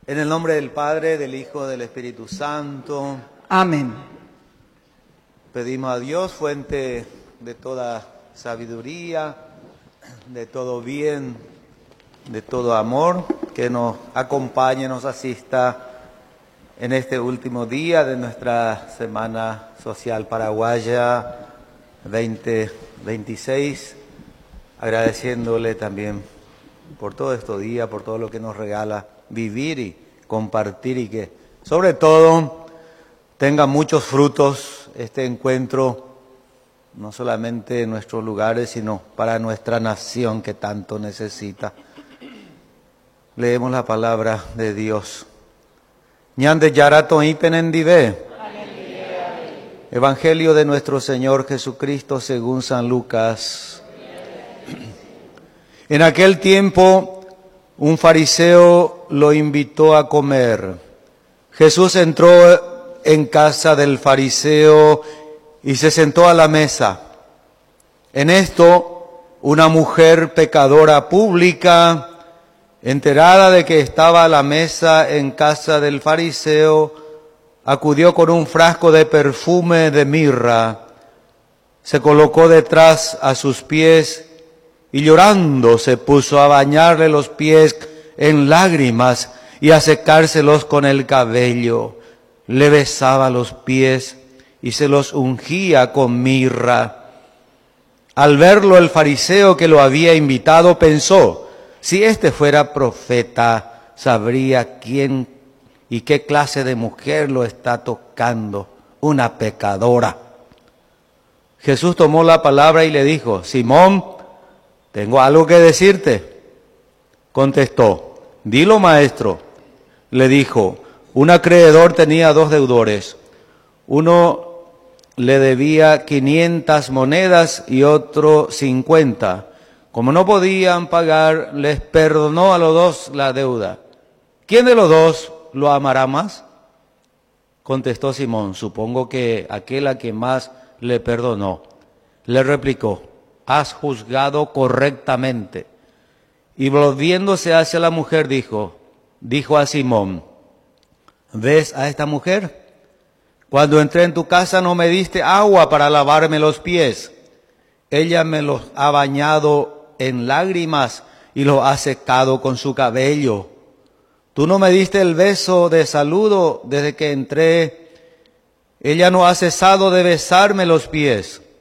En el nombre del Padre, del Hijo, del Espíritu Santo. Amén. Pedimos a Dios, fuente de toda sabiduría, de todo bien, de todo amor, que nos acompañe, nos asista en este último día de nuestra Semana Social Paraguaya 2026, agradeciéndole también por todos estos días, por todo lo que nos regala vivir y compartir, y que sobre todo tenga muchos frutos este encuentro, no solamente en nuestros lugares, sino para nuestra nación que tanto necesita. Leemos la palabra de Dios. Ñande yarato ipenendive. Evangelio de nuestro Señor Jesucristo según San Lucas. En aquel tiempo un fariseo lo invitó a comer. Jesús entró en casa del fariseo y se sentó a la mesa. En esto, una mujer pecadora pública, enterada de que estaba a la mesa en casa del fariseo, acudió con un frasco de perfume de mirra, se colocó detrás a sus pies y llorando se puso a bañarle los pies en lágrimas y a secárselos con el cabello. Le besaba los pies y se los ungía con mirra. Al verlo el fariseo que lo había invitado pensó: si este fuera profeta, sabría quién y qué clase de mujer lo está tocando, una pecadora. Jesús tomó la palabra y le dijo: Simón, tengo algo que decirte. Contestó: dilo, maestro. Le dijo: un acreedor tenía 2 deudores. Uno le debía 500 monedas y otro 50. Como no podían pagar, les perdonó a los 2 la deuda. ¿Quién de los 2 lo amará más? Contestó Simón: supongo que aquel a quien más le perdonó. Le replicó: has juzgado correctamente. Y volviéndose hacia la mujer dijo a Simón: ¿ves a esta mujer? Cuando entré en tu casa no me diste agua para lavarme los pies. Ella me los ha bañado en lágrimas y los ha secado con su cabello. Tú no me diste el beso de saludo desde que entré. Ella no ha cesado de besarme los pies.